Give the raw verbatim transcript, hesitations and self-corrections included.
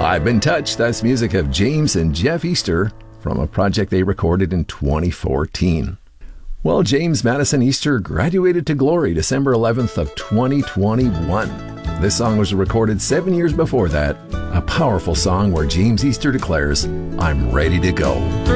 I've Been Touched. That's music of James and Jeff Easter from a project they recorded in twenty fourteen. Well, James Madison Easter graduated to glory December eleventh of twenty twenty-one. This song was recorded seven years before that, a powerful song where James Easter declares, "I'm ready to go."